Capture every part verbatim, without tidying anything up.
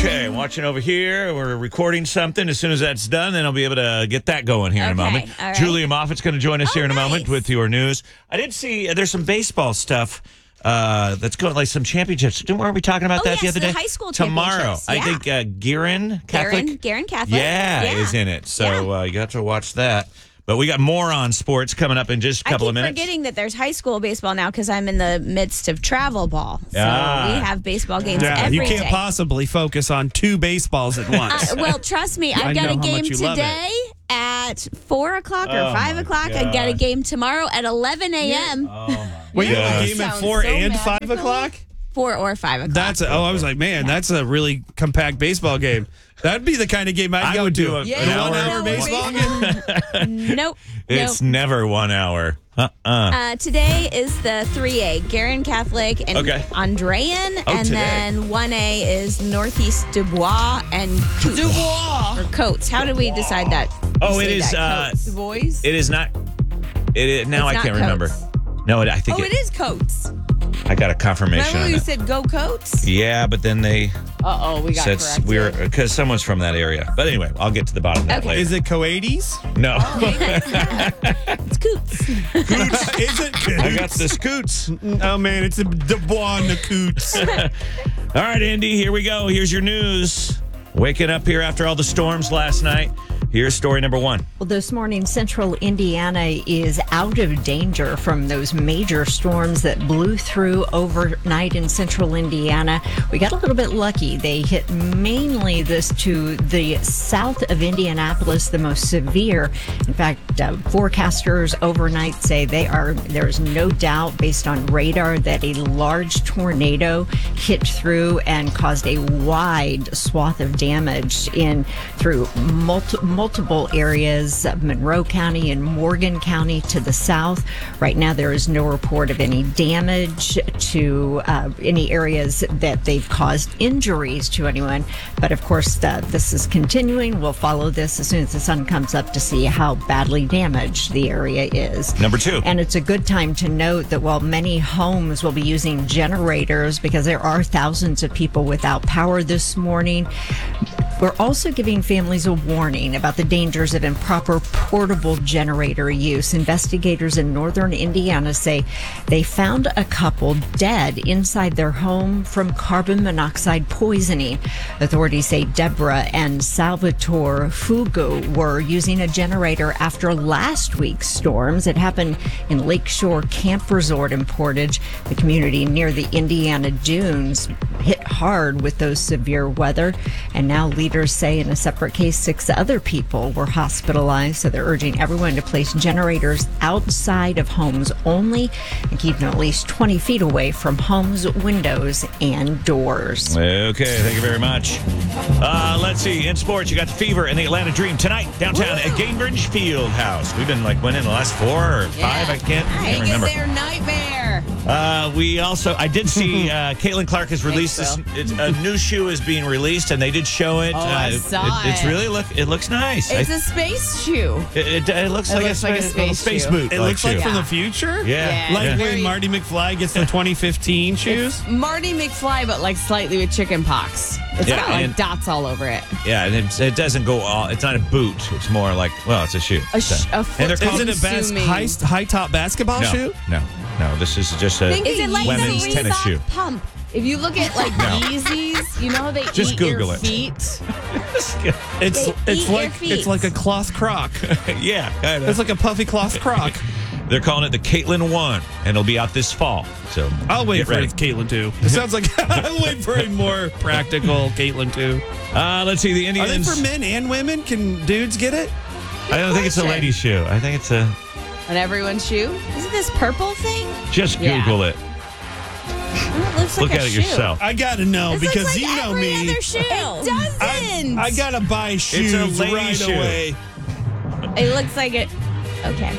Okay, watching over here. We're recording something. As soon as that's done, then I'll be able to get that going here in a Okay, moment. all right. Julia Moffat's going to join us Oh, here in a nice. moment with your news. I did see uh, there's some baseball stuff uh, that's going, like some championships. Didn't weren't we talking about Oh, that the yes, other the day? high school Tomorrow. championships, I yeah. think uh, Guerin Catholic. Garen, Garen Catholic. Yeah, Yeah. is in it. So Yeah. uh, you got to watch that. But we got more on sports coming up in just a couple I of keep minutes. forgetting that there's high school baseball now because I'm in the midst of travel ball. So Ah. we have baseball games Yeah, every you can't day. possibly focus on two baseballs at once. Uh, well, trust me, I I've got know a how game much you love it. today at four o'clock or Oh, five my o'clock. I got a God. game tomorrow at eleven a.m. Oh, my Wait, you have gosh. a game at Sounds four so and five magical. o'clock? Four or five o'clock. That's a, oh, I was like, man, that's a really compact baseball game. That'd be the kind of game I'd I go would to. do a- An an hour. one-hour No, baseball baseball. game. nope. It's nope. never one hour. Uh-uh. Uh, today is the three A, Garen Catholic and Okay. Andrean. Oh, and today. then one A is Northeast Dubois and Coates. Dubois. Or Coates. How did we decide that? Oh, We it say is. that, Uh, Coates. The boys. it is not. It is, now It's I not can't remember. Coates. No, it, I think Oh, it, it is Coates. I got a confirmation Remember on you that. said go Coates? Yeah, but then they Uh oh, we got said corrected. we're because someone's from that area. But anyway, I'll get to the bottom of that Okay. later. Is it Coades? No, It's Coates. Is it Coots? I got the scoots. Oh, man, it's a Dubois and the Coots. All right, Andy, here we go. Here's your news. Waking up here after all the storms last night. Here's story number one. Well, this morning, central Indiana is out of danger from those major storms that blew through overnight in central Indiana. We got a little bit lucky. They hit mainly this to the south of Indianapolis, the most severe. In fact, uh, forecasters overnight say they are. There is no doubt, based on radar, that a large tornado hit through and caused a wide swath of damage in through multi, multiple areas of Monroe County and Morgan County to the south. Right now, there is no report of any damage to uh, any areas that they've caused injuries to anyone. But of course, uh, this is continuing. We'll follow this as soon as the sun comes up to see how badly damaged the area is. Number two. And it's a good time to note that while many homes will be using generators because there are thousands of people without power this morning, we're also giving families a warning about the dangers of improper portable generator use. Investigators in northern Indiana say they found a couple dead inside their home from carbon monoxide poisoning. Authorities say Deborah and Salvatore Fugu were using a generator after last week's storms. It happened in Lakeshore Camp Resort in Portage. The community near the Indiana Dunes hit hard with those severe weather, and now leaders say in a separate case six other people were hospitalized. So they're urging everyone to place generators outside of homes only and keep them at least twenty feet away from homes, windows, and doors. Okay, thank you very much. Uh, let's see. In sports, you got the Fever and the Atlanta Dream tonight downtown at Gainbridge Field House. We've been like winning the last four or five. I can't, I can't Make it remember. their nightmare. Uh, we also, I did see uh, Caitlin Clark has released this. Thanks, It's, a new shoe is being released, and they did show it. Oh, uh, I saw It's it. really look. It looks nice. It's I- a space shoe. it, it, it looks It like looks a, like a space, little space space shoe. boot. It looks like shoe. from the future? Yeah. Yeah. Like yeah. when Marty McFly gets the twenty fifteen shoes? It's Marty McFly, but like slightly with chicken pox. It's Yeah, got like and- dots all over it. Yeah, and it, it doesn't go all. It's not a boot. It's more like, well, it's a shoe. A, sh- So- a and foot they're called Is it a bas- consuming- high, high top basketball no, shoe? no, no. This is just a. Think Is it like Women's the tennis Reebok shoe. pump? If you look at like No. Yeezys, you know how they Just eat Google your it. feet? It's They it's eat your like feet. it's like a cloth croc. yeah, kind It's like a puffy cloth croc. They're calling it the Caitlin One, and it'll be out this fall. So I'll wait get for ready. Caitlin two. It sounds like I'll wait for a more practical Caitlin two. Uh, let's see the Are they Indians. for men and women? Can dudes get it? I don't think it's a question. lady's shoe. I think it's a. On everyone's shoe? Is it this purple thing? Just Yeah. Google it. Oh, it looks like Look a at it shoe. yourself. I gotta know This because looks like you know every me. Other shoe. It doesn't. I gotta buy shoes lady right shoe. away. It looks like it. Okay.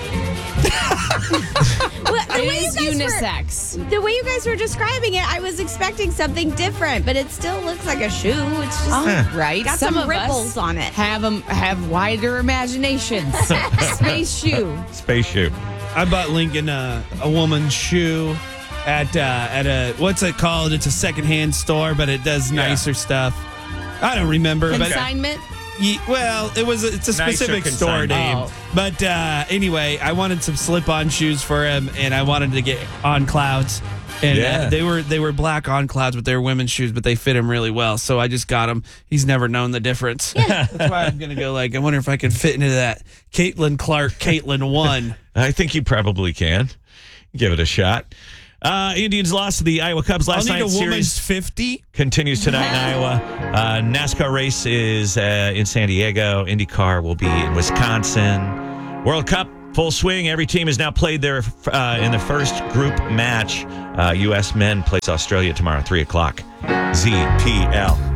Well, the It way you is guys were- unisex. The way you guys were describing it, I was expecting something different, but it still looks like a shoe. It's just Oh, right. got Some, some, of ripples us on it. have 'em- have wider imaginations. Space shoe. Space shoe. I bought Lincoln uh, a woman's shoe at uh, at a what's it called? It's a secondhand store, but it does Yeah. nicer stuff. I don't remember, but Consignment? Ye- well, it was it's a Nicer specific store consignment. name. Oh. But uh, anyway, I wanted some slip-on shoes for him, and I wanted to get On Clouds. And Yeah. uh, they were they were black On Clouds, but they were women's shoes, but they fit him really well. So I just got them. He's never known the difference. That's why I'm gonna go. Like, I wonder if I can fit into that Caitlin Clark, Caitlin one. I think you probably can. Give it a shot. Uh, Indians lost to the Iowa Cubs I'll last need night. a woman's Series fifty. continues tonight in Iowa. Uh, NASCAR race is uh, in San Diego. IndyCar will be in Wisconsin. World Cup full swing. Every team has now played their uh, in the first group match. Uh, U S men plays Australia tomorrow, three o'clock. Z P L.